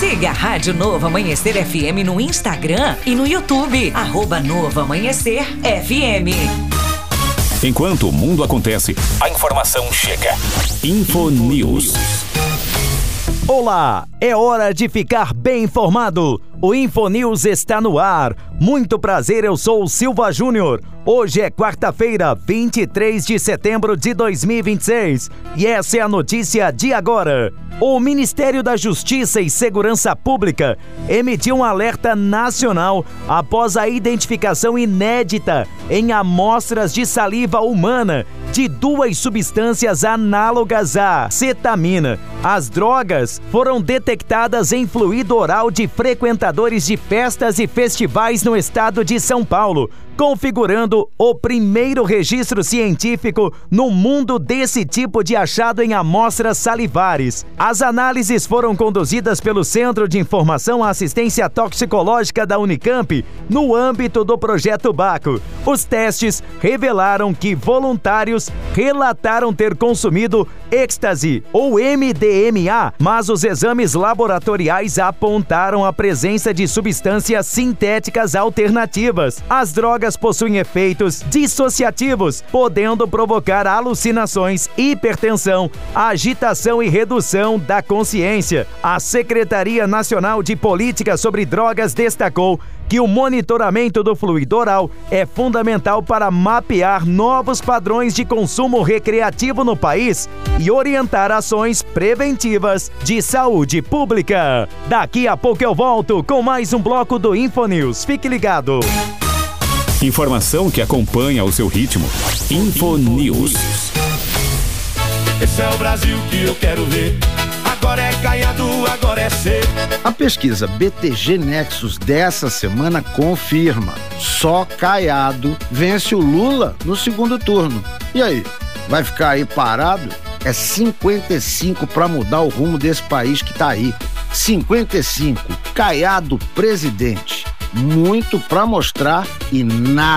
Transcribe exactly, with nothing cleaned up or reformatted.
Siga a Rádio Novo Amanhecer F M no Instagram e no YouTube, arroba Novo Amanhecer F M. Enquanto o mundo acontece, a informação chega. Infonews. Olá, é hora de ficar bem informado. O Infonews está no ar. Muito prazer, eu sou o Silva Júnior. Hoje é quarta-feira, vinte e três de setembro de dois mil e vinte e seis. E essa é a notícia de agora. O Ministério da Justiça e Segurança Pública emitiu um alerta nacional após a identificação inédita em amostras de saliva humana de duas substâncias análogas à cetamina. As drogas foram detectadas em fluido oral de frequentadores de festas e festivais no estado de São Paulo, configurando o primeiro registro científico no mundo desse tipo de achado em amostras salivares. As análises foram conduzidas pelo Centro de Informação e Assistência Toxicológica da Unicamp, no âmbito do Projeto Baco. Os testes revelaram que voluntários relataram ter consumido êxtase ou M D M A, mas os exames laboratoriais apontaram a presença de substâncias sintéticas alternativas. As drogas possuem efeitos dissociativos, podendo provocar alucinações, hipertensão, agitação e redução da consciência. A Secretaria Nacional de Política sobre Drogas destacou que o monitoramento do fluido oral é fundamental para mapear novos padrões de consumo recreativo no país e orientar ações preventivas de saúde pública. Daqui a pouco eu volto com mais um bloco do Infonews. Fique ligado. Informação que acompanha o seu ritmo. Infonews. Esse é o Brasil que eu quero ver. Agora é Caiado, agora é C. A pesquisa B T G Nexus dessa semana confirma: só Caiado vence o Lula no segundo turno. E aí, vai ficar aí parado? É cinquenta e cinco para mudar o rumo desse país que tá aí. cinquenta e cinco, Caiado presidente. Muito para mostrar e nada